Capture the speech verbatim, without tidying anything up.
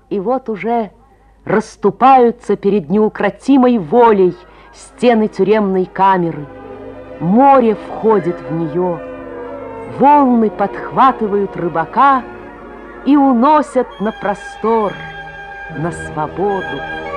И вот уже расступаются перед неукротимой волей стены тюремной камеры. Море входит в нее, волны подхватывают рыбака и уносят на простор, на свободу.